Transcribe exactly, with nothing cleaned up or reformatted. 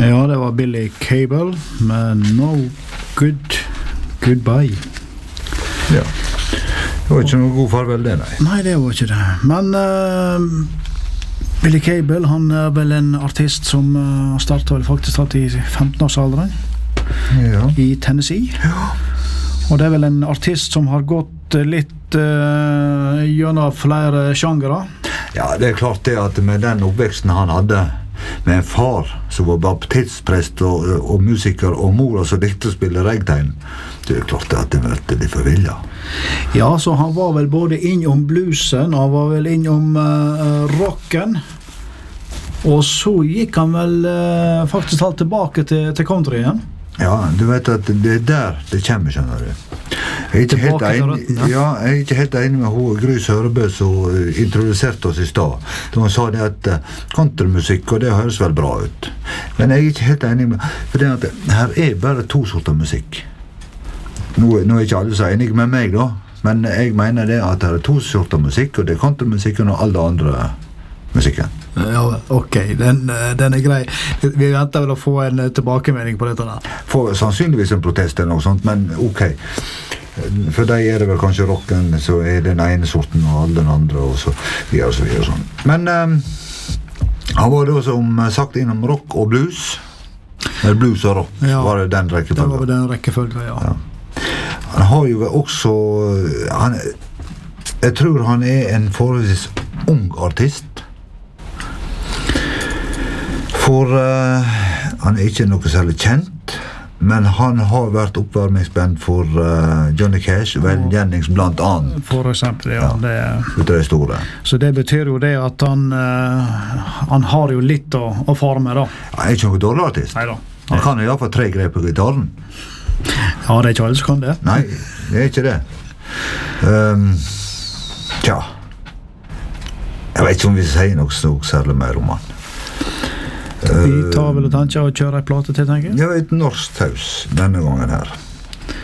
Ja, det var Billy Cable med No Good Goodbye. Ja. Det var ikke noe god farvel det, nei. Nei, det var ikke det. Men uh, Billy Cable, han er vel en artist som uh, startet vel faktisk tatt i femten-årsalderen ja. I Tennessee. Ja. Og det er vel en artist som har gått litt uh, gjennom flere sjangere. Ja, det er klart det at med den oppveksten han hadde, med en far som var baptistprest og, og musiker, og mor som likte å spille regtegn, det er klart det at det møtte de forvilja. Ja, så han var vel både innom bluesen, han var vel innom uh, rocken, og så gikk han vel uh, faktisk alt tilbake til, til country igjen. Ja, du vet at det er der det kommer, skjønner du. Jeg er ikke helt enig, ja, jeg er ikke helt enig med hun Gry Sørebø som uh, introduserte oss i stad. Hun sa det at uh, countrymusikk, og det høres vel bra ut. Men jeg er ikke helt enig med, for det at her er bare to sorter musikk. Nå, nå er ikke alle så enige med meg da, men jeg mener det at det er to sorter musikk, og det er countrymusikken og alle andre musikken. Ja, ok, den, den er grei. Vi venter vel å få en tilbakemelding på dette der. Får sannsynligvis en protest eller noe sånt, men ok. For deg er det vel kanskje rocken, så er den ene sorten og alle den andre, og så videre og så videre og sånn. Men um, han var da som sagt innom rock og blues. Eller blues og rock, ja, var det den rekkefølgen? Det var den rekkefølgen, ja. ja. Han har jo også, han, jeg tror han er en forholdsvis ung artist. For uh, han er ikke noe særlig kjent, men han har vært oppvarmingsband for uh, Johnny Cash, Vel Jennings blant annet. For eksempel, ja. ja det, ut av det store. Så det betyr jo det at han, uh, han har jo litt å, å fare med da. Han er ikke noen dårlig artist. Neida. Han kan i hvert fall tre grep på gitaren. Ja, det er ikke alle som kan det. Nei, det er ikke det. Um, tja. Jeg vet ikke om vi sier noe, noe særlig mer om han. Vi tar vel og tenker å kjøre en plate til, tenker jeg? Ja, et norsk taus denne gangen her.